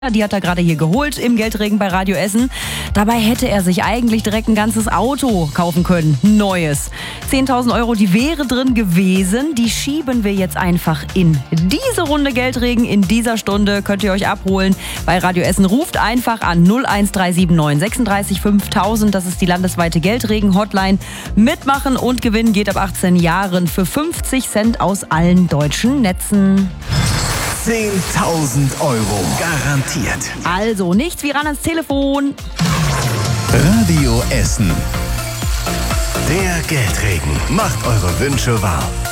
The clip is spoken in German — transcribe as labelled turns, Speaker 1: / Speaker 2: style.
Speaker 1: Die hat er gerade hier geholt im Geldregen bei Radio Essen. Dabei hätte er sich eigentlich direkt ein ganzes Auto kaufen können. Neues. 10.000 Euro, die wäre drin gewesen. Die schieben wir jetzt einfach in diese Runde Geldregen. In dieser Stunde könnt ihr euch abholen. Bei Radio Essen ruft einfach an 01379 36 5000. Das ist die landesweite Geldregen-Hotline. Mitmachen und gewinnen geht ab 18 Jahren für 50 Cent aus allen deutschen Netzen.
Speaker 2: 10.000 Euro garantiert.
Speaker 1: Also nichts wie ran ans Telefon.
Speaker 2: Radio Essen. Der Geldregen macht eure Wünsche wahr.